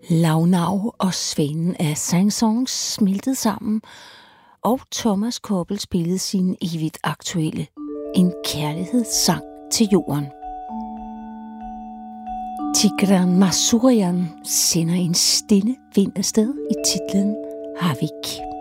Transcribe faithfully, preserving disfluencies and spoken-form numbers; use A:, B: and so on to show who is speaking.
A: Launau og Svenden af Saint-Saëns smeltede sammen, og Thomas Koppel spillede sin evigt aktuelle En kærlighedssang til jorden. Tigran Masurian sender en stille vind afsted i titlen Havik.